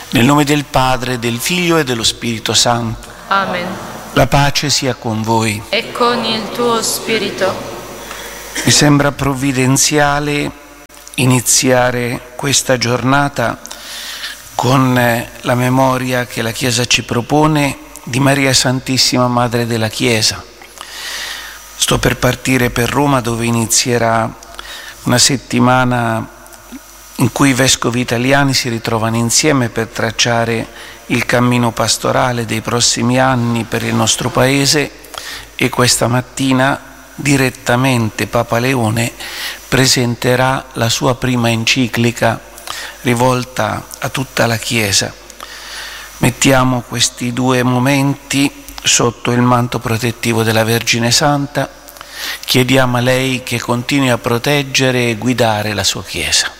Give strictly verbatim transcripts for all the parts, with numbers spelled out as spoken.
Nel nome del Padre, del Figlio e dello Spirito Santo. Amen. La pace sia con voi. E con il tuo spirito. Mi sembra provvidenziale iniziare questa giornata con la memoria che la Chiesa ci propone di Maria Santissima Madre della Chiesa. Sto per partire per Roma, dove inizierà una settimana in cui i vescovi italiani si ritrovano insieme per tracciare il cammino pastorale dei prossimi anni per il nostro Paese, e questa mattina direttamente Papa Leone presenterà la sua prima enciclica rivolta a tutta la Chiesa. Mettiamo questi due momenti sotto il manto protettivo della Vergine Santa, chiediamo a lei che continui a proteggere e guidare la sua Chiesa.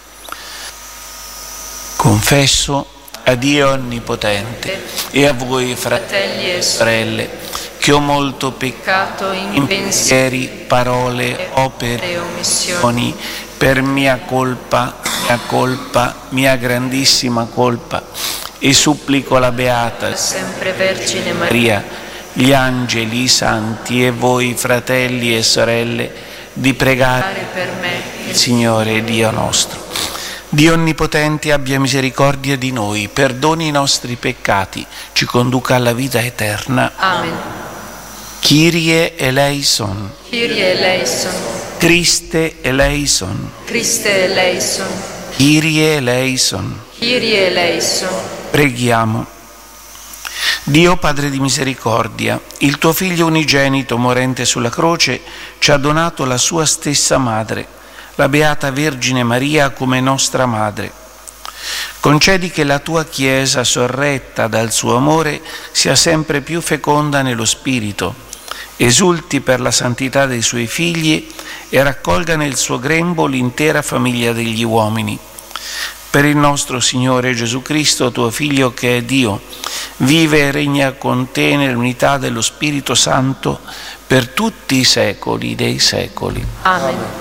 Confesso a Dio Onnipotente e a voi, fratelli e sorelle, che ho molto peccato in pensieri, parole, opere e omissioni, per mia colpa, mia colpa, mia grandissima colpa, e supplico la Beata sempre Vergine Maria, gli angeli, i santi e voi, fratelli e sorelle, di pregare per me il Signore Dio nostro. Dio Onnipotente abbia misericordia di noi, perdoni i nostri peccati, ci conduca alla vita eterna. Amen. Kyrie eleison. Kyrie eleison. Christe eleison. Christe eleison. Kyrie eleison. Kyrie eleison. Preghiamo. Dio Padre di misericordia, il tuo Figlio unigenito morente sulla croce ci ha donato la sua stessa madre, la Beata Vergine Maria, come nostra madre. Concedi che la tua Chiesa, sorretta dal suo amore, sia sempre più feconda nello Spirito, esulti per la santità dei suoi figli e raccolga nel suo grembo l'intera famiglia degli uomini. Per il nostro Signore Gesù Cristo, tuo Figlio, che è Dio, vive e regna con te nell'unità dello Spirito Santo per tutti i secoli dei secoli. Amen.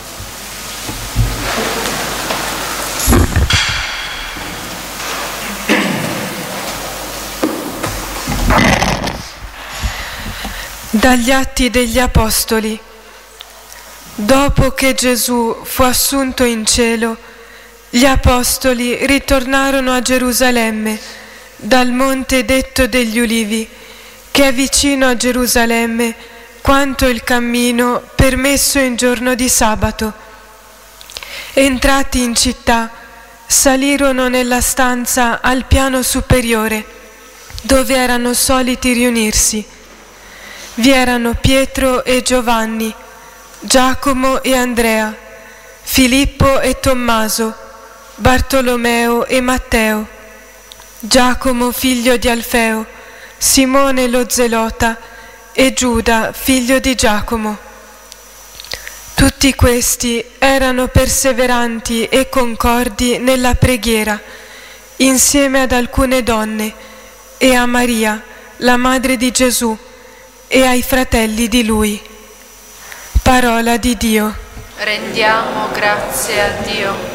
Dagli Atti degli Apostoli. Dopo che Gesù fu assunto in cielo, gli Apostoli ritornarono a Gerusalemme dal monte detto degli Ulivi, che è vicino a Gerusalemme quanto il cammino permesso in giorno di sabato. Entrati in città, salirono nella stanza al piano superiore, dove erano soliti riunirsi. Vi erano Pietro e Giovanni, Giacomo e Andrea, Filippo e Tommaso, Bartolomeo e Matteo, Giacomo figlio di Alfeo, Simone lo Zelota e Giuda figlio di Giacomo. Tutti questi erano perseveranti e concordi nella preghiera, insieme ad alcune donne e a Maria, la madre di Gesù, e ai fratelli di lui. Parola di Dio. Rendiamo grazie a Dio.